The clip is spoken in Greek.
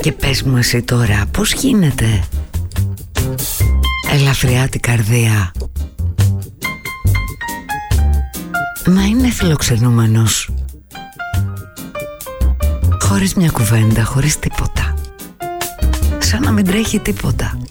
Και πες μου εσύ τώρα, πώς γίνεται ελαφριά την καρδία να είναι φιλοξενούμενος χωρίς μια κουβέντα, χωρίς τίποτα, σαν να μην τρέχει τίποτα.